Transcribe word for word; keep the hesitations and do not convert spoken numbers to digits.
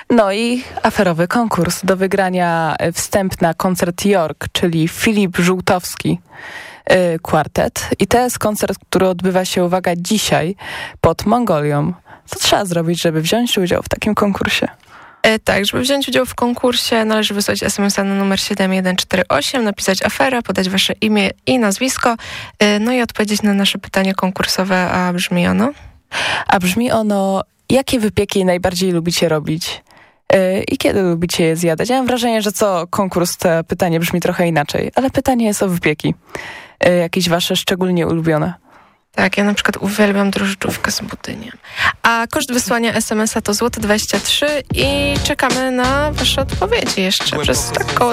No i aferowy konkurs do wygrania wstęp na koncert York, czyli Filip Żółtowski y, kwartet. I to jest koncert, który odbywa się, uwaga, dzisiaj pod Mongolią. Co trzeba zrobić, żeby wziąć udział w takim konkursie? E, tak, żeby wziąć udział w konkursie należy wysłać es em es a na numer siedem jeden cztery osiem, napisać afera, podać wasze imię i nazwisko, e, no i odpowiedzieć na nasze pytanie konkursowe, a brzmi ono? A brzmi ono, jakie wypieki najbardziej lubicie robić? Yy, I kiedy lubicie je zjadać? Ja mam wrażenie, że co konkurs to pytanie brzmi trochę inaczej, ale pytanie jest o wypieki. Yy, jakieś wasze szczególnie ulubione? Tak, ja na przykład uwielbiam drożdżówkę z budyniem. A koszt wysłania es em es a to złote dwadzieścia trzy i czekamy na wasze odpowiedzi jeszcze przez tak około